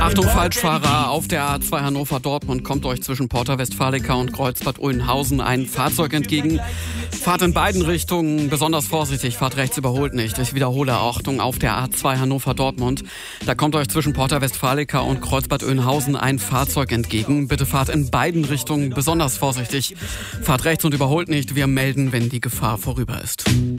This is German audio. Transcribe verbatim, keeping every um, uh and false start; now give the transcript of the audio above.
Achtung, Falschfahrer, auf der A zwei Hannover-Dortmund kommt euch zwischen Porta Westfalica und Kreuzbad Oeynhausen ein Fahrzeug entgegen. Fahrt in beiden Richtungen besonders vorsichtig, fahrt rechts, überholt nicht. Ich wiederhole, Achtung, auf der A zwei Hannover-Dortmund. Da kommt euch zwischen Porta Westfalica und Kreuzbad Oeynhausen ein Fahrzeug entgegen. Bitte fahrt in beiden Richtungen besonders vorsichtig. Fahrt rechts und überholt nicht. Wir melden, wenn die Gefahr vorüber ist.